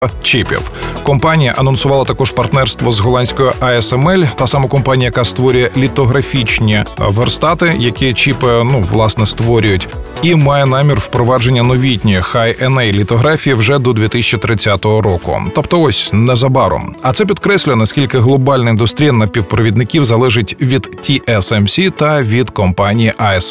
чіпів. Компанія анонсувала також партнерство з голландською ASML, та сама компанія, яка створює літографічні верстати, які чіпи, власне, створюють, і має намір впровадження новітньої High-NA літографії вже до 2030 року. Тобто ось незабаром. А це підкреслює, наскільки глобальна індустрія напівпровідників залежить від TSMC та від компанії ASML.